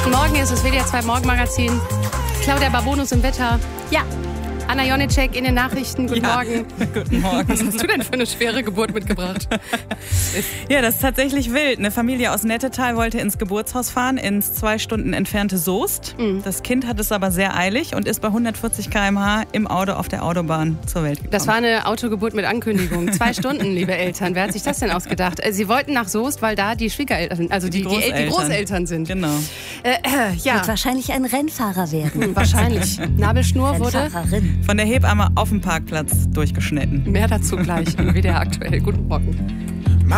Guten Morgen, hier ist das WDR 2 Morgenmagazin. Claudia Barbonus im Wetter. Ja. Anna Jonicek in den Nachrichten. Guten Morgen. Guten Morgen. Was hast du denn für eine schwere Geburt mitgebracht? Ja, das ist tatsächlich wild. Eine Familie aus Nettetal wollte ins Geburtshaus fahren, ins 2 Stunden entfernte Soest. Das Kind hat es aber sehr eilig und ist bei 140 km/h im Auto auf der Autobahn zur Welt gekommen. Das war eine Autogeburt mit Ankündigung. 2 Stunden, liebe Eltern. Wer hat sich das denn ausgedacht? Sie wollten nach Soest, weil da die Schwiegereltern, also die Großeltern sind. Genau. Ja. Wird wahrscheinlich ein Rennfahrer werden. Wahrscheinlich. Nabelschnur wurde Rennfahrerin. Von der Hebamme auf dem Parkplatz durchgeschnitten. mehr dazu gleich im WDR aktuell. Guten Morgen.